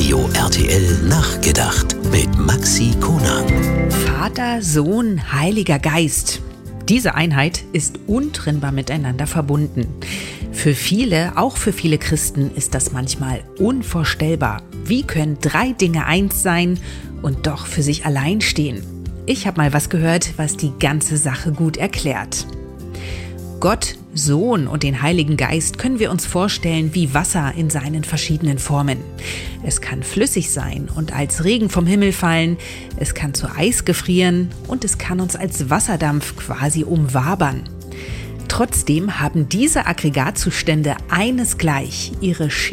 Radio RTL Nachgedacht mit Maxi Konang. Vater, Sohn, Heiliger Geist. Diese Einheit ist untrennbar miteinander verbunden. Für viele, auch für viele Christen, ist das manchmal unvorstellbar. Wie können 3 Dinge eins sein und doch für sich allein stehen? Ich habe mal was gehört, was die ganze Sache gut erklärt. Gott, Sohn und den Heiligen Geist können wir uns vorstellen wie Wasser in seinen verschiedenen Formen. Es kann flüssig sein und als Regen vom Himmel fallen, es kann zu Eis gefrieren und es kann uns als Wasserdampf quasi umwabern. Trotzdem haben diese Aggregatzustände eines gleich: ihre